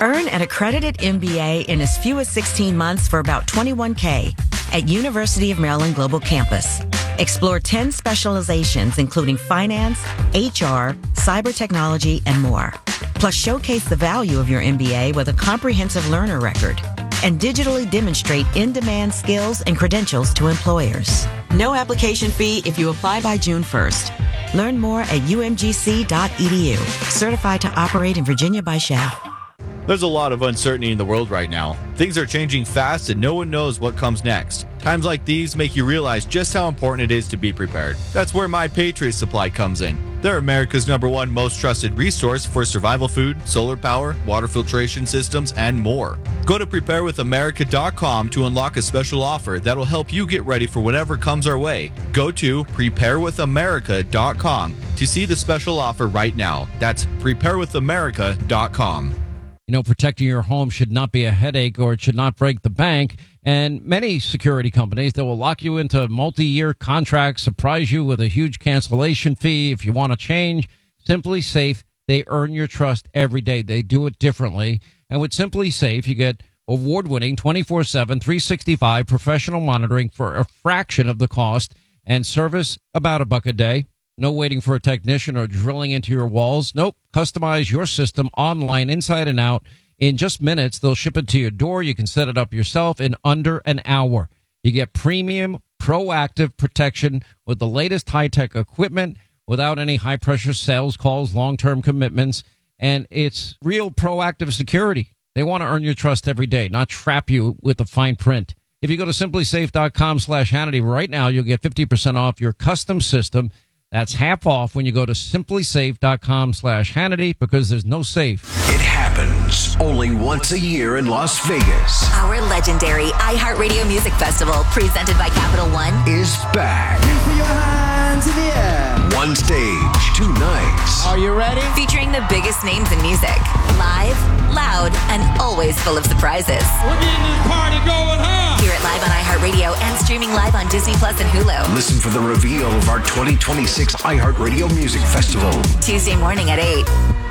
Earn an accredited MBA in as few as 16 months for about $21K at University of Maryland Global Campus. Explore 10 specializations, including finance, HR, cyber technology, and more. Plus, showcase the value of your MBA with a comprehensive learner record and digitally demonstrate in-demand skills and credentials to employers. No application fee if you apply by June 1st. Learn more at umgc.edu. Certified to operate in Virginia by Shell. There's a lot of uncertainty in the world right now. Things are changing fast and no one knows what comes next. Times like these make you realize just how important it is to be prepared. That's where My Patriot Supply comes in. They're America's #1 most trusted resource for survival food, solar power, water filtration systems, and more. Go to preparewithamerica.com to unlock a special offer that'll help you get ready for whatever comes our way. Go to preparewithamerica.com to see the special offer right now. That's preparewithamerica.com. You know, protecting your home should not be a headache, or it should not break the bank. And many security companies, they will lock you into multi-year contracts, surprise you with a huge cancellation fee if you want to change. Simply Safe, they earn your trust every day. They do it differently. And with Simply Safe, you get award-winning 24/7, 365 professional monitoring for a fraction of the cost and service about $1 a day. No waiting for a technician or drilling into your walls. Nope. Customize your system online, inside and out. In just minutes, they'll ship it to your door. You can set it up yourself in under an hour. You get premium, proactive protection with the latest high-tech equipment without any high-pressure sales calls, long-term commitments, and it's real proactive security. They want to earn your trust every day, not trap you with the fine print. If you go to simplysafe.com/Hannity right now, you'll get 50% off your custom system. That's half off when you go to simplysafe.com/Hannity, because there's no safe. It happens only once a year in Las Vegas. Our legendary iHeartRadio Music Festival, presented by Capital One, is back. Put your hands in the air. One stage, 2 nights. Are you ready? featuring the biggest names in music. Live, loud, and always full of surprises. We're getting this party going, huh? Hear it live on iHeartRadio and streaming live on Disney Plus and Hulu. Listen for the reveal of our 2026 iHeartRadio Music Festival. Tuesday morning at 8.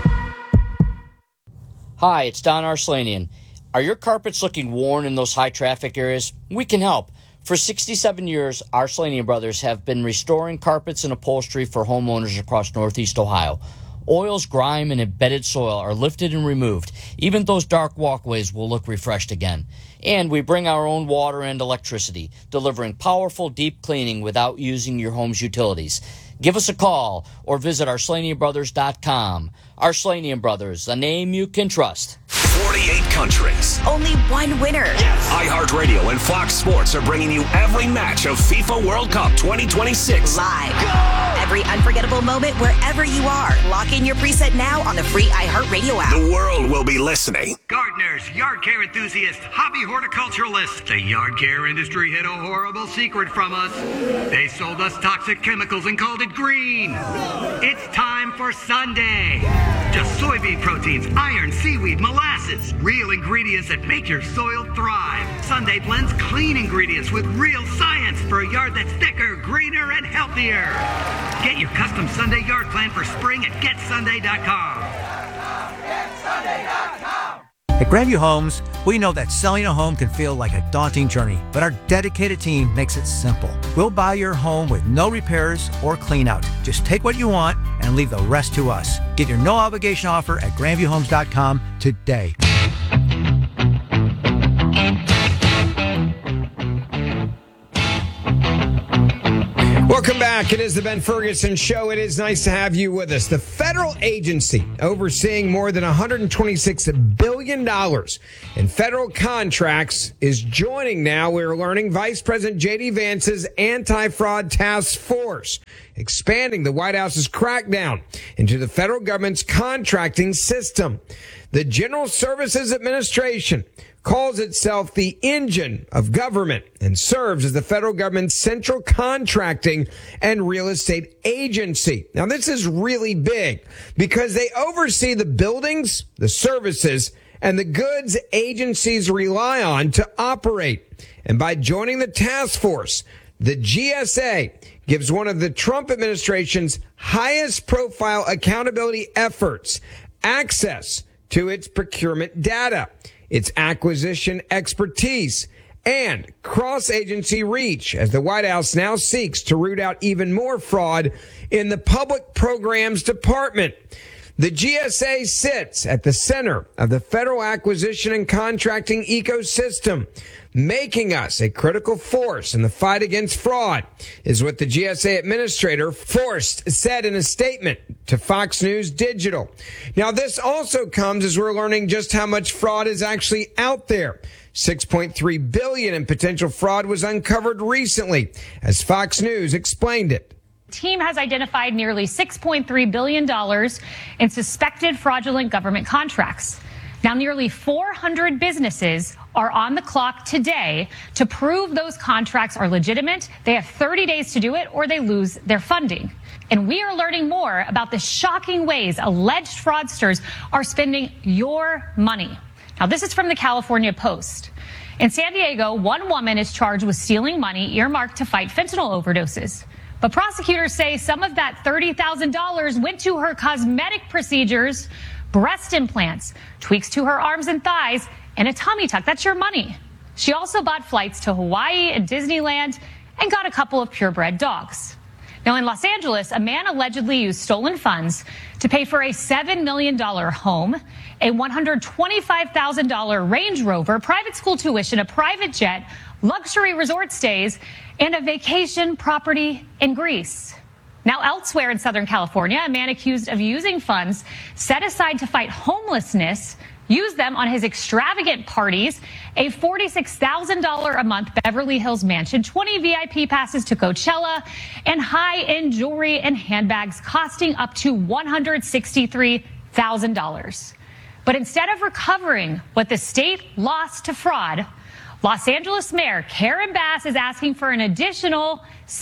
Hi, it's Don Arslanian. Are your carpets looking worn in those high traffic areas? We can help. For 67 years, Arslanian Brothers have been restoring carpets and upholstery for homeowners across Northeast Ohio. Oils, grime, and embedded soil are lifted and removed. Even those dark walkways will look refreshed again. And we bring our own water and electricity, delivering powerful deep cleaning without using your home's utilities. Give us a call or visit ArslanianBrothers.com. Arslanian Brothers, a name you can trust. 48 countries. Only one winner. Yes. iHeartRadio and Fox Sports are bringing you every match of FIFA World Cup 2026. Live. Go! Every unforgettable moment wherever you are. Lock in your preset now on the free iHeartRadio app. The world will be listening. Gardeners, yard care enthusiasts, hobby horticulturalists. The yard care industry hid a horrible secret from us. They sold us toxic chemicals and called it green. It's time for Sunday. Just soybean proteins, iron, seaweed, molasses. Real ingredients that make your soil thrive. Sunday blends clean ingredients with real science for a yard that's thicker, greener, and healthier. Get your custom Sunday yard plan for spring at GetSunday.com. GetSunday.com. At Grandview Homes, we know that selling a home can feel like a daunting journey, but our dedicated team makes it simple. We'll buy your home with no repairs or clean out. Just take what you want and leave the rest to us. Get your no obligation offer at grandviewhomes.com today. Welcome back. It is the Ben Ferguson Show. It is nice to have you with us. The federal agency overseeing more than $126 billion in federal contracts is joining now, we're learning, Vice President J.D. Vance's anti-fraud task force, expanding the White House's crackdown into the federal government's contracting system. The General Services Administration calls itself the engine of government and serves as the federal government's central contracting and real estate agency. Now, this is really big because they oversee the buildings, the services, and the goods agencies rely on to operate. And by joining the task force, the GSA gives one of the Trump administration's highest profile accountability efforts access to its procurement data, its acquisition expertise, and cross-agency reach as the White House now seeks to root out even more fraud in the Public Programs Department. The GSA sits at the center of the federal acquisition and contracting ecosystem, making us a critical force in the fight against fraud, is what the GSA administrator Forst said in a statement to Fox News Digital. Now, this also comes as we're learning just how much fraud is actually out there. $6.3 billion in potential fraud was uncovered recently, as Fox News explained it. The team has identified nearly $6.3 billion in suspected fraudulent government contracts. Now, nearly 400 businesses are on the clock today to prove those contracts are legitimate. They have 30 days to do it or they lose their funding. And we are learning more about the shocking ways alleged fraudsters are spending your money. Now, this is from the California Post. In San Diego, one woman is charged with stealing money earmarked to fight fentanyl overdoses. But prosecutors say some of that $30,000 went to her cosmetic procedures, breast implants, tweaks to her arms and thighs, and a tummy tuck. That's your money. She also bought flights to Hawaii and Disneyland and got a couple of purebred dogs. Now, in Los Angeles, a man allegedly used stolen funds to pay for a $7 million home, a $125,000 Range Rover, private school tuition, a private jet, luxury resort stays, and a vacation property in Greece. Now, elsewhere in Southern California, a man accused of using funds set aside to fight homelessness used them on his extravagant parties, a $46,000 a month Beverly Hills mansion, 20 VIP passes to Coachella, and high-end jewelry and handbags costing up to $163,000. But instead of recovering what the state lost to fraud, Los Angeles Mayor Karen Bass is asking for an additional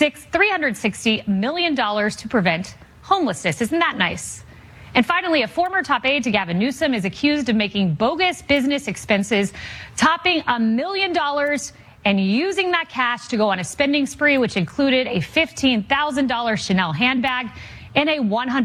$360 million to prevent homelessness. Isn't that nice? And finally, a former top aide to Gavin Newsom is accused of making bogus business expenses topping $1 million and using that cash to go on a spending spree, which included a $15,000 Chanel handbag and a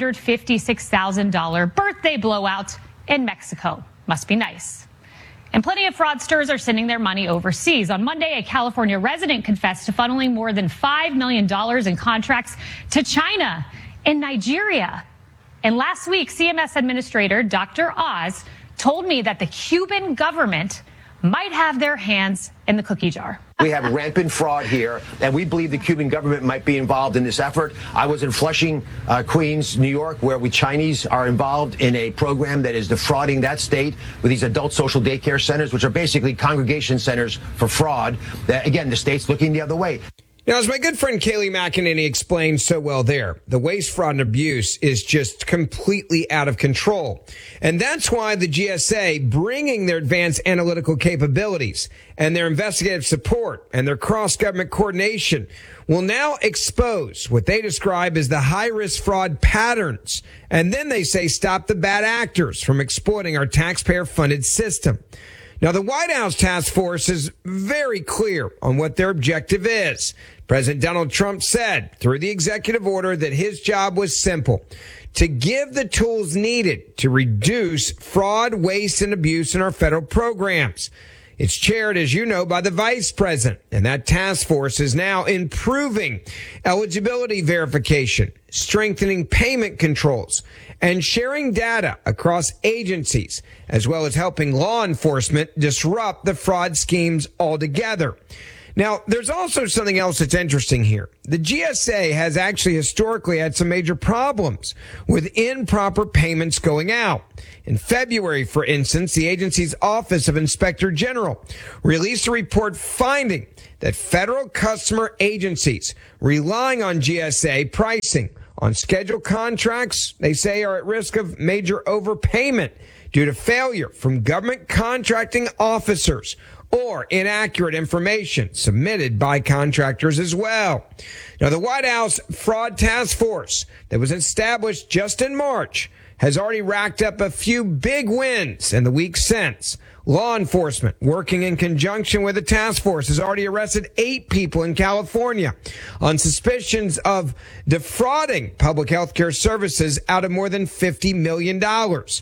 $156,000 birthday blowout in Mexico. Must be nice. And plenty of fraudsters are sending their money overseas. On Monday, a California resident confessed to funneling more than $5 million in contracts to China and Nigeria. And last week, CMS Administrator Dr. Oz told me that the Cuban government might have their hands in the cookie jar. We have rampant fraud here, and we believe the Cuban government might be involved in this effort. I was in Flushing, Queens, New York, where Chinese are involved in a program that is defrauding that state with these adult social daycare centers, which are basically congregation centers for fraud. Again, the state's looking the other way. Now, as my good friend Kayleigh McEnany explained so well there, the waste, fraud, and abuse is just completely out of control. And that's why the GSA, bringing their advanced analytical capabilities and their investigative support and their cross-government coordination, will now expose what they describe as the high-risk fraud patterns. And then they say stop the bad actors from exploiting our taxpayer-funded system. Now, the White House task force is very clear on what their objective is. President Donald Trump said through the executive order that his job was simple: to give the tools needed to reduce fraud, waste, and abuse in our federal programs. It's chaired, as you know, by the vice president, and that task force is now improving eligibility verification, strengthening payment controls, and sharing data across agencies, as well as helping law enforcement disrupt the fraud schemes altogether. Now, there's also something else that's interesting here. The GSA has actually historically had some major problems with improper payments going out. In February, for instance, the agency's Office of Inspector General released a report finding that federal customer agencies relying on GSA pricing on scheduled contracts, they say, are at risk of major overpayment due to failure from government contracting officers or inaccurate information submitted by contractors as well. Now, the White House Fraud Task Force that was established just in March has already racked up a few big wins in the week since. Law enforcement, working in conjunction with the task force, has already arrested 8 people in California on suspicions of defrauding public health care services out of more than $50 million. The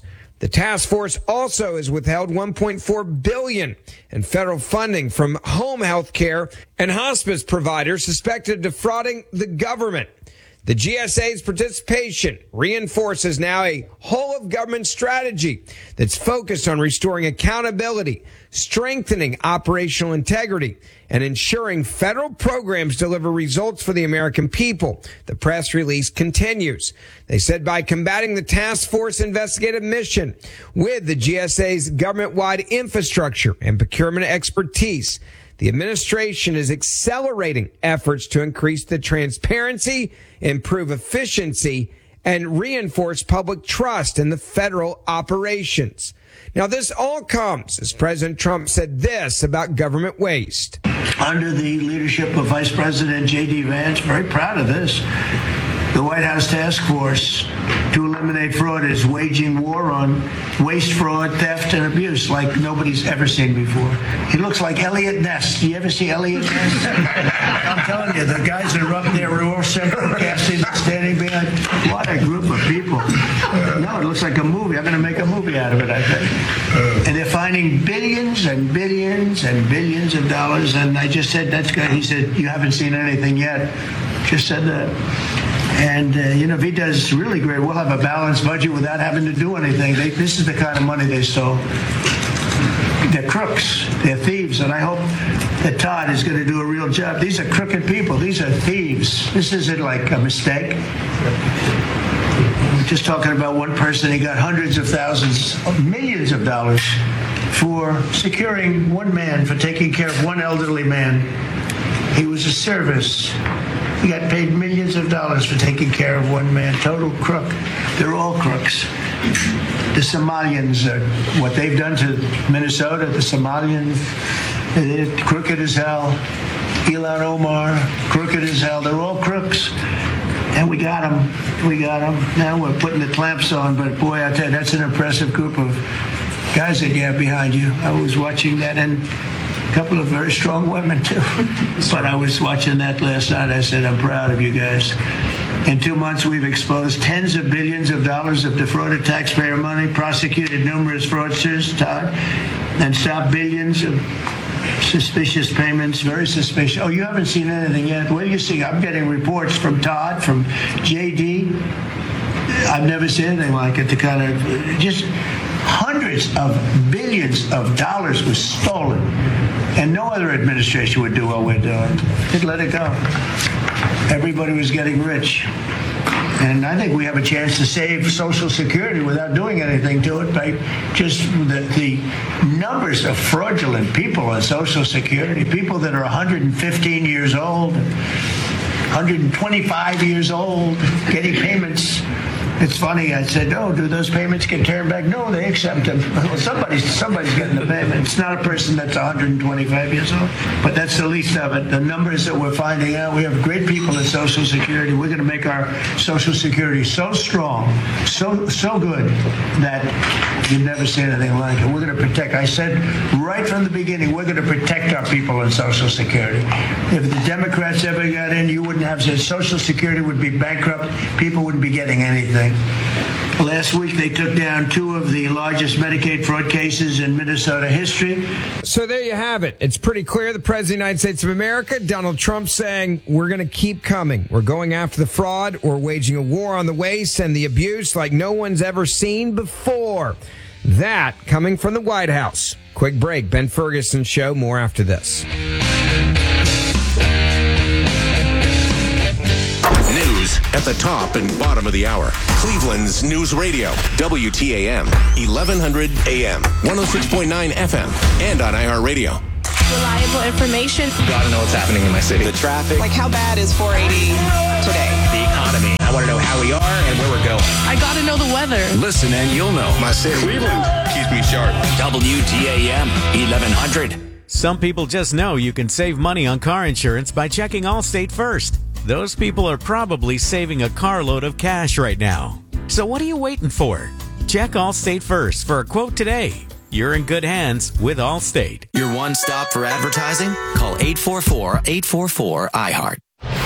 The task force also has withheld $1.4 billion in federal funding from home health care and hospice providers suspected of defrauding the government. The GSA's participation reinforces now a whole-of-government strategy that's focused on restoring accountability, strengthening operational integrity, and ensuring federal programs deliver results for the American people. The press release continues. They said by combating the task force investigative mission with the GSA's government-wide infrastructure and procurement expertise, the administration is accelerating efforts to increase the transparency, improve efficiency, and reinforce public trust in the federal operations. Now, this all comes as President Trump said this about government waste. Under the leadership of Vice President J.D. Vance, very proud of this, the White House Task Force to eliminate fraud is waging war on waste, fraud, theft, and abuse like nobody's ever seen before. He looks like Elliot Ness. Do you ever see Elliot Ness? I'm telling you, the guys that are up there were all central casting, standing behind. What a group of people. No, it looks like a movie. I'm going to make a movie out of it, I think. And they're finding billions and billions and billions of dollars. And I just said, that's good. He said, you haven't seen anything yet. Just said that. And, if he does really great, we'll have a balanced budget without having to do anything. This is the kind of money they stole. They're crooks. They're thieves. And I hope that Todd is going to do a real job. These are crooked people. These are thieves. This isn't like a mistake. We're just talking about one person. He got hundreds of thousands, millions of dollars for securing one man, for taking care of one elderly man. He was a service. He got paid millions of dollars for taking care of one man. Total crook. They're all crooks. The Somalians, what they've done to Minnesota, the Somalians, they're crooked as hell. Ilhan Omar, crooked as hell. They're all crooks. And we got them. We got them. Now we're putting the clamps on. But boy, I tell you, that's an impressive group of guys that you have behind you. I was watching that, and a couple of very strong women, too. But I was watching that last night. I said, I'm proud of you guys. In 2 months, we've exposed tens of billions of dollars of defrauded taxpayer money, prosecuted numerous fraudsters, Todd, and stopped billions of suspicious payments, very suspicious. Oh, you haven't seen anything yet? What do you see? I'm getting reports from Todd, from JD. I've never seen anything like it. The kind of just hundreds of billions of dollars was stolen. And no other administration would do what we're doing. Just let it go. Everybody was getting rich. And I think we have a chance to save Social Security without doing anything to it by just the numbers of fraudulent people on Social Security, people that are 115 years old, 125 years old, getting payments. It's funny, I said, oh, do those payments get turned back? No, they accept them. Well, somebody's getting the payment. It's not a person that's 125 years old, but that's the least of it. The numbers that we're finding out, we have great people in Social Security. We're going to make our Social Security so strong, so good that you've never seen anything like it. We're going to protect. I said right from the beginning, we're going to protect our people in Social Security. If the Democrats ever got in, you wouldn't have said Social Security would be bankrupt. People wouldn't be getting anything. Last week, they took down 2 of the largest Medicaid fraud cases in Minnesota history. So there you have it. It's pretty clear the President of the United States of America, Donald Trump, saying we're going to keep coming. We're going after the fraud. We're waging a war on the waste and the abuse like no one's ever seen before. That coming from the White House. Quick break. Ben Ferguson Show. More after this. At the top and bottom of the hour, Cleveland's News Radio, WTAM, 1100 AM, 106.9 FM, and on iHeartRadio. Reliable information. Gotta know what's happening in my city. The traffic. Like, how bad is 480 today? The economy. I want to know how we are and where we're going. I gotta know the weather. Listen and you'll know. My city. Cleveland keeps me sharp. WTAM, 1100. Some people just know you can save money on car insurance by checking Allstate first. Those people are probably saving a carload of cash right now. So what are you waiting for? Check Allstate first for a quote today. You're in good hands with Allstate. Your one stop for advertising? Call 844-844-IHEART. Woo!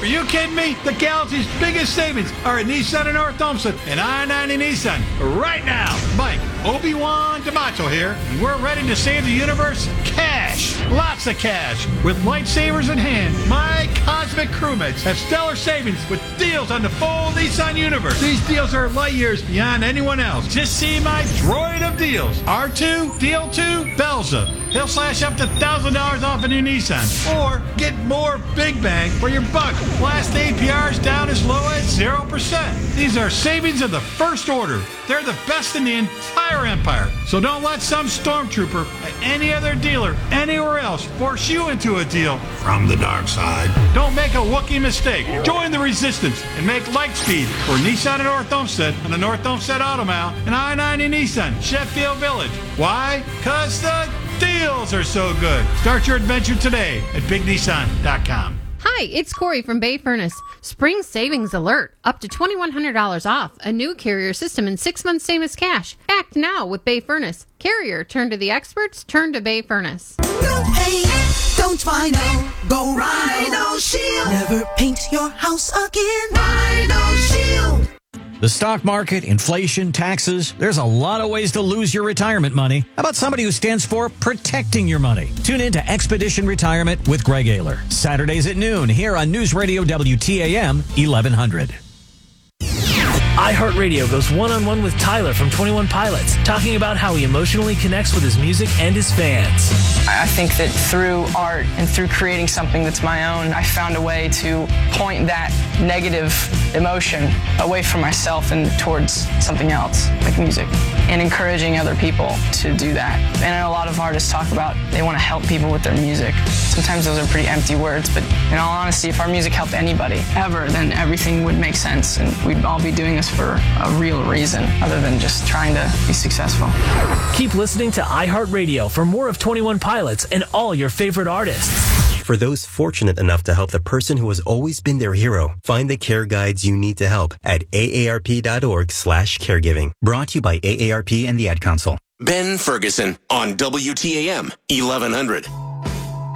Are you kidding me? The galaxy's biggest savings are at Nissan in North Olmsted and I-90 Nissan right now. Mike, Obi-Wan DiMaggio here, and we're ready to save the universe cash. Lots of cash. With lightsabers in hand, my cosmic crewmates have stellar savings with deals on the full Nissan universe. These deals are light years beyond anyone else. Just see my droid of deals. R2, DL2, Belza. He'll slash up to $1,000 off a new Nissan. Or get more big bang for your buck. Blast APRs down as low as 0%. These are savings of the first order. They're the best in the entire empire. So don't let some stormtrooper at any other dealer anywhere else force you into a deal from the dark side. Don't make a Wookiee mistake. Join the resistance and make light speed for Nissan at North Olmsted on the North Olmsted Auto Mall and I-90 Nissan, Sheffield Village. Why? Because the deals are so good. Start your adventure today at BigNissan.com. Hi, it's Corey from Bay Furnace. Spring savings alert. Up to $2,100 off. A new Carrier system in 6 months same as cash. Act now with Bay Furnace. Carrier, turn to the experts, turn to Bay Furnace. No pain, don't Rhino. Go Rhino Shield. Never paint your house again. Rhino Shield. The stock market, inflation, taxes, there's a lot of ways to lose your retirement money. How about somebody who stands for protecting your money? Tune in to Expedition Retirement with Greg Ayler. Saturdays at noon here on News Radio WTAM 1100. iHeartRadio goes one-on-one with Tyler from 21 Pilots, talking about how he emotionally connects with his music and his fans. I think that through art and through creating something that's my own, I found a way to point that negative emotion away from myself and towards something else, like music, and encouraging other people to do that. And I know a lot of artists talk about they want to help people with their music. Sometimes those are pretty empty words, but in all honesty, if our music helped anybody ever, then everything would make sense, and we'd all be doing this for a real reason other than just trying to be successful. Keep listening to iHeartRadio for more of 21 Pilots and all your favorite artists. For those fortunate enough to help the person who has always been their hero, find the care guides you need to help at aarp.org/caregiving. Brought to you by AARP and the Ad Council. Ben Ferguson on WTAM 1100.